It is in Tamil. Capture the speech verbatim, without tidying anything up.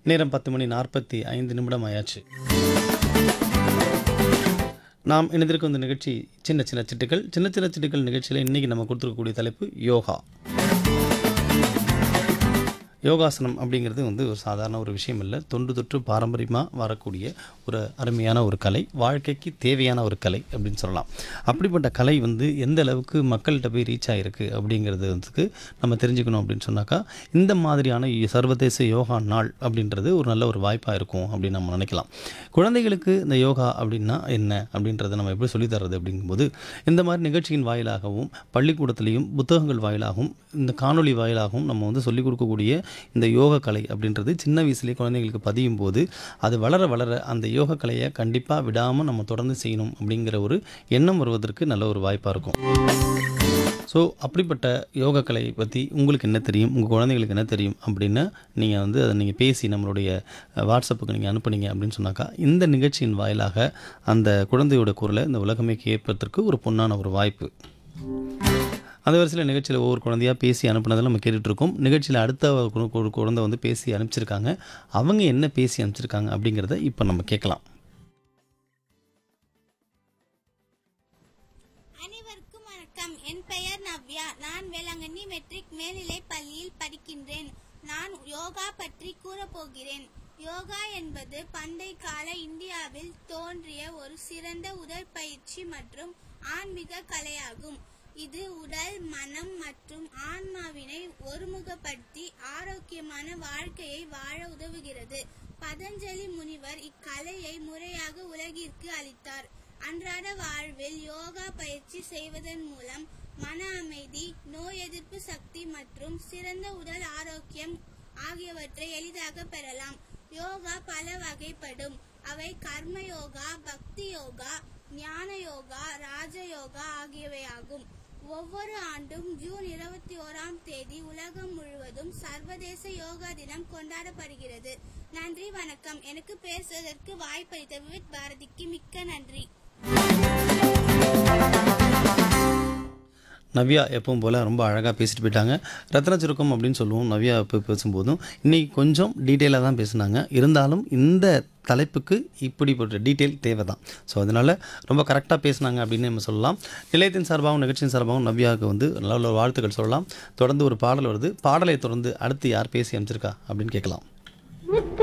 நேரம் பத்து மணி நாற்பத்தி ஐந்து நிமிடம் ஆயாச்சு. நாம் இணைந்திருக்கும் இந்த நிகழ்ச்சி சின்ன சின்ன சிட்டுக்கள். சின்ன சின்ன சிட்டுக்கள் நிகழ்ச்சியில் இன்றைக்கி நம்ம கொடுத்துருக்கக்கூடிய தலைப்பு யோகா. யோகாசனம் அப்படிங்கிறது வந்து ஒரு சாதாரண ஒரு விஷயம் இல்லை. தொன்று தொற்று பாரம்பரியமாக வரக்கூடிய ஒரு அருமையான ஒரு கலை, வாழ்க்கைக்கு தேவையான ஒரு கலை அப்படின்னு சொல்லலாம். அப்படிப்பட்ட கலை வந்து எந்த அளவுக்கு மக்கள்கிட்ட போய் ரீச் ஆகிருக்கு அப்படிங்கிறது வந்து நம்ம தெரிஞ்சுக்கணும் அப்படின்னு சொன்னாக்கா, இந்த மாதிரியான சர்வதேச யோகா நாள் அப்படின்றது ஒரு நல்ல ஒரு வாய்ப்பாக இருக்கும் அப்படின்னு நம்ம நினைக்கலாம். குழந்தைகளுக்கு இந்த யோகா அப்படின்னா என்ன அப்படின்றத நம்ம எப்படி சொல்லித்தர்றது அப்படிங்கும்போது, இந்த மாதிரி நிகழ்ச்சியின் வாயிலாகவும் பள்ளிக்கூடத்துலேயும் புத்தகங்கள் வாயிலாகவும் இந்த காணொலி வாயிலாகவும் நம்ம வந்து சொல்லிக் கொடுக்கக்கூடிய இந்த யோக கலை அப்படின்றது சின்ன வயசுலேயே குழந்தைங்களுக்கு பதியும் போது அது வளர வளர அந்த யோக கலையை கண்டிப்பாக விடாமல் நம்ம தொடர்ந்து செய்யணும் அப்படிங்கிற ஒரு எண்ணம் வருவதற்கு நல்ல ஒரு வாய்ப்பாக இருக்கும். ஸோ அப்படிப்பட்ட யோக கலையை பற்றி உங்களுக்கு என்ன தெரியும், உங்கள் குழந்தைங்களுக்கு என்ன தெரியும் அப்படின்னு நீங்கள் வந்து அதை நீங்கள் பேசி நம்மளுடைய வாட்ஸ்அப்புக்கு நீங்கள் அனுப்புனீங்க அப்படின்னு சொன்னாக்கா, இந்த நிகழ்ச்சியின் வாயிலாக அந்த குழந்தையோட குரலை இந்த உலகமே கேட்பதற்கு ஒரு பொன்னான ஒரு வாய்ப்பு. அந்த வரிசையில் நிகழ்ச்சியில் ஒவ்வொரு குழந்தையாக பேசி அனுப்புனதில் நம்ம கேட்டுட்ருக்கோம். நிகழ்ச்சியில் அடுத்த ஒரு குழந்தை வந்து பேசி அனுப்பிச்சிருக்காங்க. அவங்க என்ன பேசி அனுப்பிச்சிருக்காங்க அப்படிங்கிறத இப்போ நம்ம கேட்கலாம். அனைவருக்கும் வணக்கம். என் பெயர் நவ்யா. நான் வேளாங்கண்ணி மெட்ரிக் மேல்நிலை பள்ளியில் படிக்கின்றேன். நான் யோகா பற்றி கூறப்போகிறேன். யோகா என்பது பண்டை கால இந்தியாவில் தோன்றிய ஒரு சிறந்த உடற்பயிற்சி மற்றும் ஆன்மீக கலையாகும். இது உடல், மனம் மற்றும் ஆன்மாவினை ஒருமுகப்படுத்தி ஆரோக்கியமான வாழ்க்கையை வாழ உதவுகிறது. பதஞ்சலி முனிவர் இக்கலையை முறையாக உலகிற்கு அளித்தார். அன்றாட வாழ்வில் யோகா பயிற்சி செய்வதன் மூலம் மன அமைதி, நோய் எதிர்ப்பு சக்தி மற்றும் சிறந்த உடல் ஆரோக்கியம் ஆகியவற்றை எளிதாக பெறலாம். யோகா பல வகைப்படும். அவை கர்ம யோகா, பக்தி யோகா, ஞான யோகா, ராஜயோகா ஆகியவையாகும். ஒவ்வொரு ஆண்டும் ஜூன் இருபத்தி ஓராம் தேதி உலகம் முழுவதும் சர்வதேச யோகா தினம் கொண்டாடப்படுகிறது. நன்றி, வணக்கம். எனக்கு பேசுவதற்கு வாய்ப்பளித்த விவித் பாரதிக்கு மிக்க நன்றி. நவ்யா எப்பவும் போல் ரொம்ப அழகாக பேசிட்டு போயிட்டாங்க. ரத்ன சுருக்கம் அப்படின்னு சொல்லுவோம் நவ்யா இப்போ பேசும்போதும். இன்றைக்கி கொஞ்சம் டீட்டெயிலாக தான் பேசுனாங்க. இருந்தாலும் இந்த தலைப்புக்கு இப்படிப்பட்ட டீட்டெயில் தேவை தான். ஸோ அதனால் ரொம்ப கரெக்டாக பேசுனாங்க அப்படின்னு நம்ம சொல்லலாம். நிலையத்தின் சார்பாகவும் நிகழ்ச்சியின் சார்பாகவும் நவ்யாவுக்கு வந்து நல்ல ஒரு வாழ்த்துக்கள் சொல்லலாம். தொடர்ந்து ஒரு பாடல் வருது. பாடலை தொடர்ந்து அடுத்து யார் பேசி அமைச்சிருக்கா அப்படின்னு கேட்கலாம்.